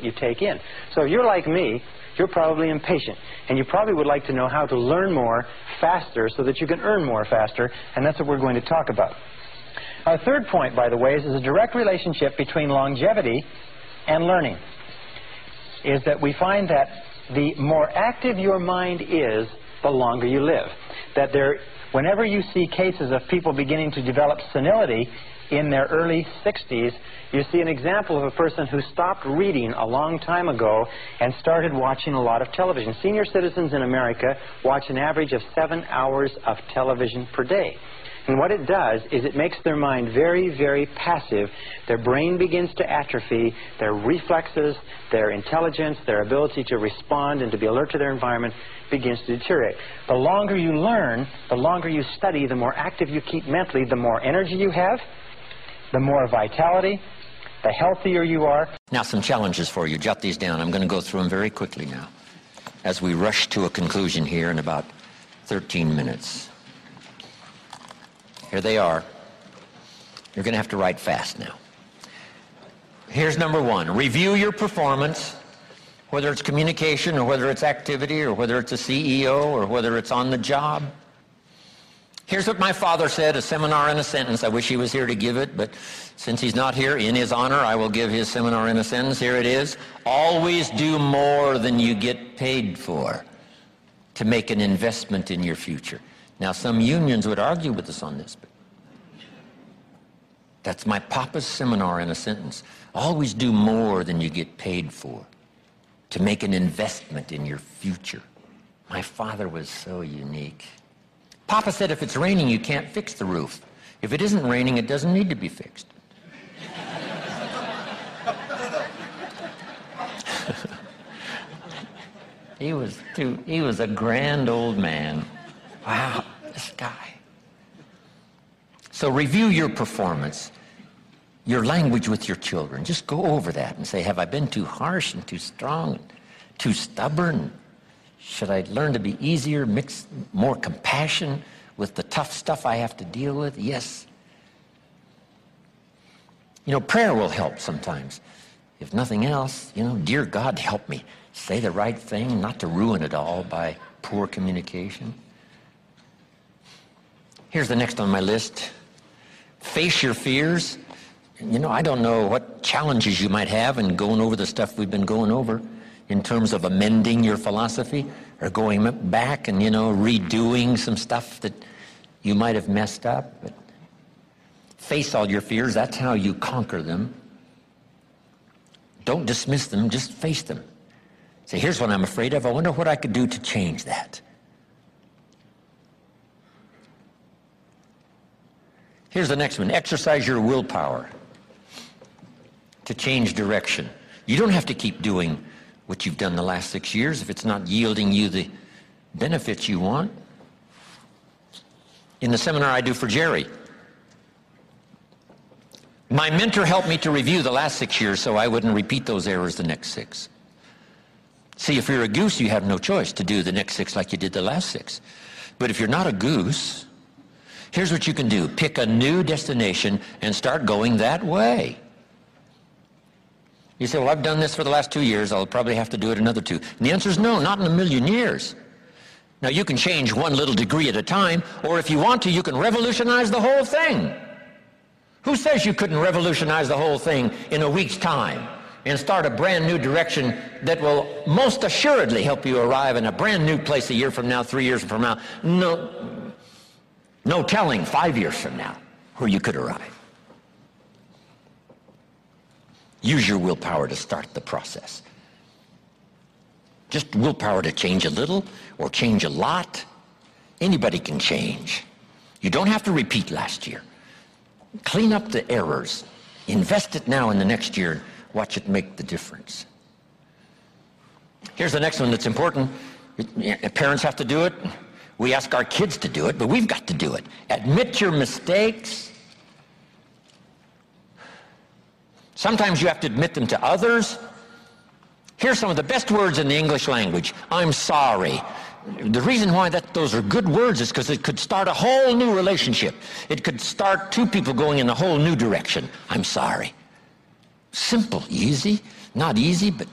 you take in. So if you're like me, you're probably impatient, and you probably would like to know how to learn more faster so that you can earn more faster, and that's what we're going to talk about. Our third point, by the way, is a direct relationship between longevity and learning. Is that we find that the more active your mind is, the longer you live. That whenever you see cases of people beginning to develop senility in their early 60s, you see an example of a person who stopped reading a long time ago and started watching a lot of television. Senior citizens in America watch an average of 7 hours of television per day. And what it does is it makes their mind very, very passive. Their brain begins to atrophy. Their reflexes, their intelligence, their ability to respond and to be alert to their environment begins to deteriorate. The longer you learn, the longer you study, the more active you keep mentally, the more energy you have, the more vitality, the healthier you are. Now some challenges for you. Jot these down. I'm going to go through them very quickly now as we rush to a conclusion here in about 13 minutes. Here they are. You're going to have to write fast now. Here's number one. Review your performance, whether it's communication or whether it's activity or whether it's a CEO or whether it's on the job. Here's what my father said, a seminar in a sentence. I wish he was here to give it, but since he's not here, in his honor, I will give his seminar in a sentence. Here it is. Always do more than you get paid for to make an investment in your future. Now, some unions would argue with us on this, but that's my papa's seminar in a sentence. Always do more than you get paid for to make an investment in your future. My father was so unique. Papa said if it's raining, you can't fix the roof. If it isn't raining, it doesn't need to be fixed. He was a grand old man. Wow, this guy. So review your performance, your language with your children. Just go over that and say, have I been too harsh and too strong, and too stubborn? Should I learn to be easier, mix more compassion with the tough stuff I have to deal with? Yes. You know, prayer will help sometimes. If nothing else, dear God, help me say the right thing, not to ruin it all by poor communication. Here's the next on my list. Face your fears. I don't know what challenges you might have in going over the stuff we've been going over in terms of amending your philosophy or going back and, redoing some stuff that you might have messed up. But face all your fears. That's how you conquer them. Don't dismiss them. Just face them. Say, here's what I'm afraid of. I wonder what I could do to change that. Here's the next one. Exercise your willpower to change direction. You don't have to keep doing what you've done the last 6 years if it's not yielding you the benefits you want. In the seminar I do for Jerry, my mentor helped me to review the last 6 years so I wouldn't repeat those errors the next 6. See, if you're a goose, you have no choice to do the next 6 like you did the last 6. But if you're not a goose, here's what you can do. Pick a new destination and start going that way. You say, well, I've done this for the last 2 years. I'll probably have to do it another 2. And the answer is no, not in a million years. Now, you can change one little degree at a time, or if you want to, you can revolutionize the whole thing. Who says you couldn't revolutionize the whole thing in a week's time and start a brand new direction that will most assuredly help you arrive in a brand new place a year from now, 3 years from now? No telling 5 years from now where you could arrive. Use your willpower to start the process. Just willpower to change a little or change a lot. Anybody can change. You don't have to repeat last year. Clean up the errors. Invest it now in the next year. Watch it make the difference. Here's the next one that's important. Parents have to do it. We ask our kids to do it, but we've got to do it. Admit your mistakes. Sometimes you have to admit them to others. Here's some of the best words in the English language. I'm sorry. The reason why those are good words is because it could start a whole new relationship. It could start 2 people going in a whole new direction. I'm sorry. Simple, easy, not easy, but